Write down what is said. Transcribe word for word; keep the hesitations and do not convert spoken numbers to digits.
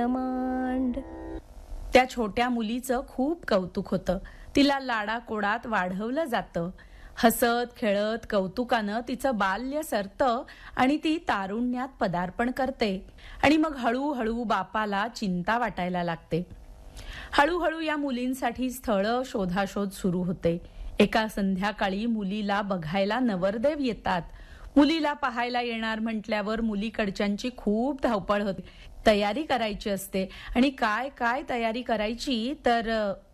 मांड. त्या छोट्या मुलीचं खूप कौतुक होतं. तिला लाडाकोडात वाढवलं जातं. हसत खेळत कौतुकानं तिचं बाल्य सरतं आणि ती तारुण्यात पदार्पण करते. आणि मग हळूहळू बापाला चिंता वाटायला लागते. हळूहळू या मुलींसाठी स्थळं शोधाशोध सुरू होते. एका संध्याकाळी मुलीला बघायला नवरदेव येतात. मुलीला पाहायला येणार म्हटल्यावर मुलीकडच्यांची खूप धावपळ होते. तयारी करायची असते आणि काय काय तयारी करायची तर